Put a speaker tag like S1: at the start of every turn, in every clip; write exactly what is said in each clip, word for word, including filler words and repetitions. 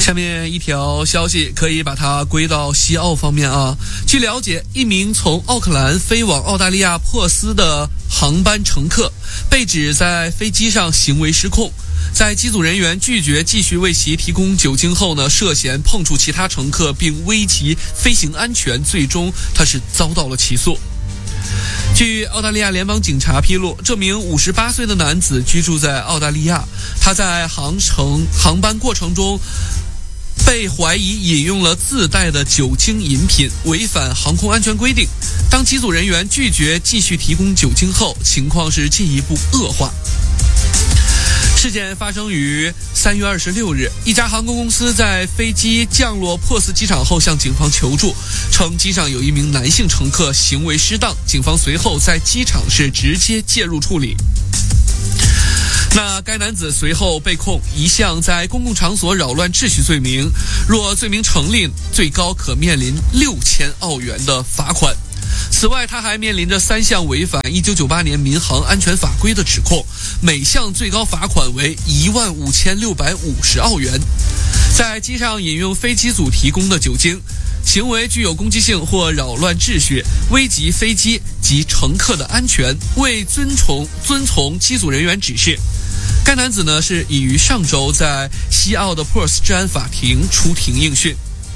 S1: 下面一条消息可以把它归到西澳方面啊。据了解，一名从奥克兰飞往澳大利亚珀斯的航班乘客被指在飞机上行为失控，在机组人员拒绝继续为其提供酒精后呢，涉嫌碰触其他乘客并危及飞行安全，最终他是遭到了起诉。据澳大利亚联邦警察披露，这名五十八岁的男子居住在澳大利亚，他在航程航班过程中被怀疑饮用了自带的酒精饮品，违反航空安全规定。当机组人员拒绝继续提供酒精后，情况是进一步恶化。事件发生于三月二十六日，一家航空公司在飞机降落珀斯机场后向警方求助，称机上有一名男性乘客行为失当，警方随后在机场是直接介入处理。那该男子随后被控一项在公共场所扰乱秩序罪名，若罪名成立，最高可面临六千澳元的罚款。此外，他还面临着三项违反一九九八年民航安全法规的指控，每项最高罚款为一万五千六百五十澳元。在机上饮用飞机组提供的酒精，行为具有攻击性或扰乱秩序，危及飞机及乘客的安全，未遵从遵从机组人员指示。该男子呢是已于上周在西澳的珀斯治安法庭出庭应讯。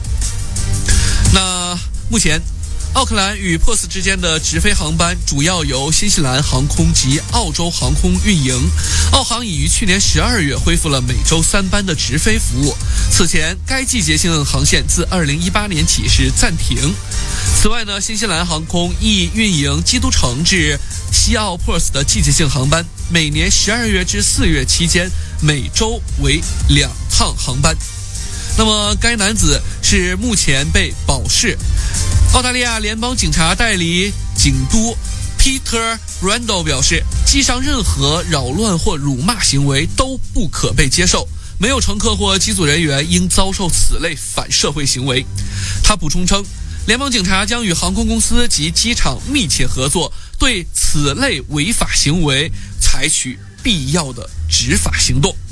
S1: 那目前奥克兰与珀斯之间的直飞航班主要由新西兰航空及澳洲航空运营。澳航已于去年十二月恢复了每周三班的直飞服务。此前，该季节性航线自二零一八年起是暂停。此外呢，新西兰航空亦运营基督城至西澳珀斯的季节性航班，每年十二月至四月期间每周为两趟航班。那么该男子是目前被保释。澳大利亚联邦警察代理警督 Peter Randall 表示，机上任何扰乱或辱骂行为都不可被接受，没有乘客或机组人员应遭受此类反社会行为。他补充称，联邦警察将与航空公司及机场密切合作，对此类违法行为采取必要的执法行动。